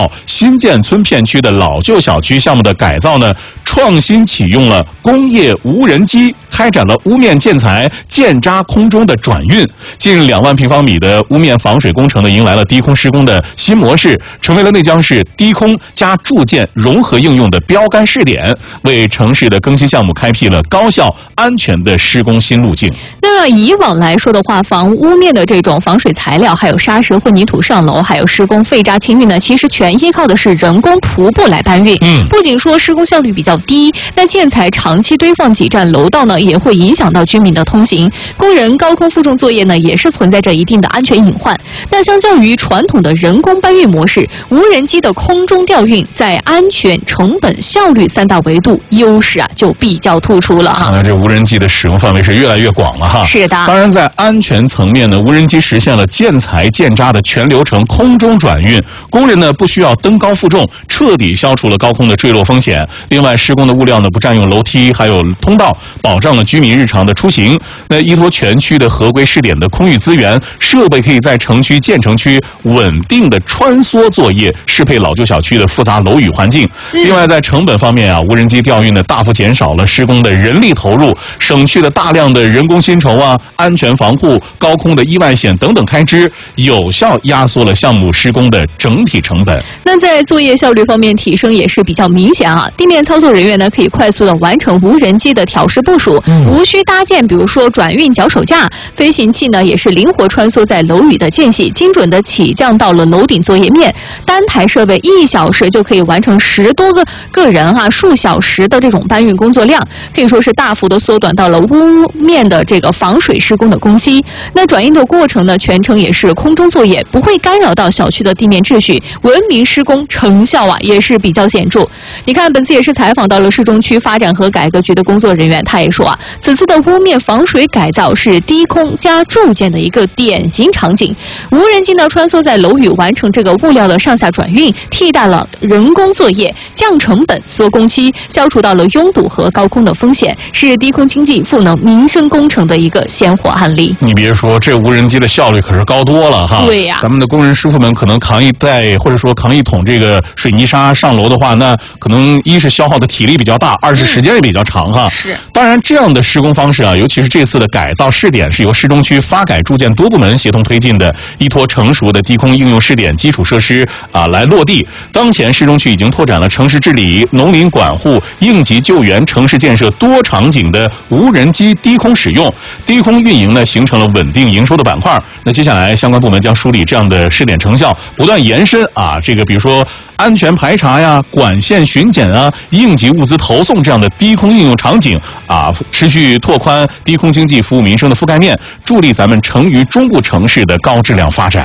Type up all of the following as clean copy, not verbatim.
道新建村片区的老旧小区项目的改造呢，创新启用了工业无人机，开展了屋面建材建扎空中的转运。近2万平方米的屋面防水工程呢，迎来了低空施工的新模式，成为了内江市低空加铸件融合应用的标杆试点，为城市的更新项目开辟了高效安全的施工新路径。 那以往来说的话，房屋面的这种防水材料，还有砂石混凝土上楼，还有施工废渣清运呢，其实全依靠的是人工徒步来搬运。不仅说施工效率比较低，那建材长期堆放几站楼道呢，也会影响到居民的通行。工人高空负重作业呢，也是存在着一定的安全隐患。那相较于传统的人工搬运模式，无人机的空中调运在安全、成本、效率3大维度优势就比较突出了哈。 看来这无人机的使用范围是越来越广了哈。 是的。 当然，在安全层面呢，无人机实现了建材建扎的全流程空中转运，工人呢不需要登高负重，彻底消除了高空的坠落风险。另外，施工的物料呢不占用楼梯还有通道，保障了居民日常的出行。那依托全区的合规试点的空域资源，设备可以在城区建成区稳定的穿梭作业，适配老旧小区的复杂楼宇环境。另外，在成本方面无人机调运呢大幅减少了施工的人力投入，省去了大量的人工薪酬安全防护、高空的意外险等等开支，有效压缩了项目施工的整体成本。 那在作业效率方面提升也是比较明显地面操作人员呢可以快速的完成无人机的调试部署，无需搭建比如说转运脚手架，飞行器呢也是灵活穿梭在楼宇的间隙，精准的起降到了楼顶作业面。单台设备1小时就可以完成10多个人数小时的这种搬运工作量，可以说是大幅的缩短到了屋面的这个防水施工的工期。那转运的过程呢，全程也是空中作业，不会干扰到小区的地面秩序，文明施工，成效也是比较显著。你看，本次也是采访到了市中区发展和改革局的工作人员，他也说此次的屋面防水改造是低空加铸件的一个典型场景。无人机呢穿梭在楼宇，完成这个物料的上下转运，替代了人工作业，降成本、缩工期，消除到了拥堵和高空的风险，是低空经济赋能民生工程的一个鲜活案例。 你别说，这无人机的效率可是高多了哈。 对呀， 咱们的工人师傅们可能扛一袋或者说扛一桶这个水泥沙上楼的话，那可能一是消耗的体力比较大，二是时间也比较长哈。 是。 当然，这样的施工方式尤其是这次的改造试点，是由市中区发改铸建多部门协同推进的，依托成熟的低空应用试点基础设施来落地。当前市中区已经拓展了城市治理、农林管护、应急救援、城市建设多场景的无人机低空使用，低空运营呢形成了稳定营收的板块。那接下来相关部门将梳理这样的试点成效，不断延伸这个比如说安全排查呀、管线巡检应急物资投送这样的低空应用场景持续拓宽低空经济服务民生的覆盖面，助力咱们成渝中部城市的高质量发展。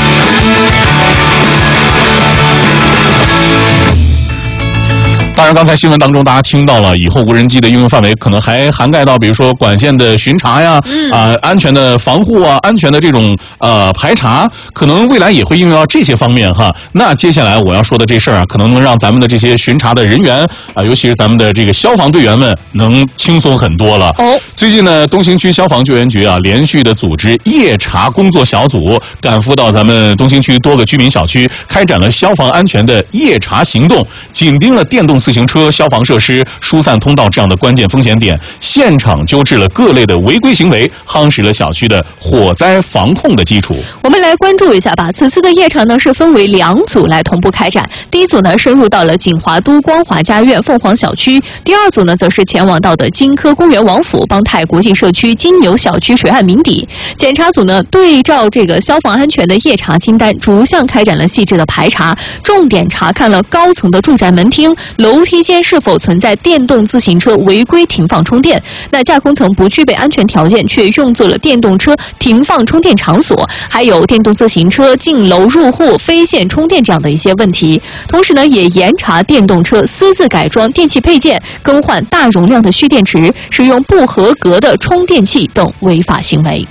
当然，刚才新闻当中大家听到了，以后无人机的应用范围可能还涵盖到，比如说管线的巡查呀，安全的防护安全的这种排查，可能未来也会应用到这些方面哈。那接下来我要说的这事儿可能能让咱们的这些巡查的人员尤其是咱们的这个消防队员们能轻松很多了。最近呢，东兴区消防救援局连续的组织夜查工作小组，赶赴到咱们东兴区多个居民小区，开展了消防安全的夜查行动，紧盯了电动自行车、消防设施、疏散通道这样的关键风险点，现场纠治了各类的违规行为，夯实了小区的火灾防控的基础。 我们来关注一下吧。此次的夜查呢是分为2组来同步开展，第一组呢深入到了锦华都光华家苑凤凰小区，第2组呢则是前往到的金科公园王府邦泰国际社区金牛小区水岸鸣底。检查组呢对照这个消防安全的夜查清单，逐项开展了细致的排查，重点查看了高层的住宅门厅、楼梯间是否存在电动自行车违规停放充电，那架空层不具备安全条件却用作了电动车停放充电场所，还有电动自行车进楼入户非线充电这样的一些问题。同时呢，也严查电动车私自改装电器配件、更换大容量的蓄电池、使用不合格的充电器等违法行为。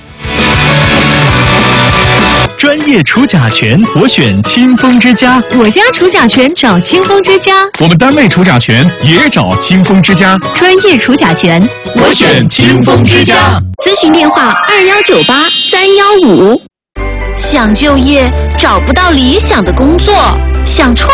专业除甲醛，我选清风之家。 我家除甲醛找清风之家。 我们单位除甲醛也找清风之家。 专业除甲醛， 我选清风之家。 咨询电话2198-315。想就业找不到理想的工作，想创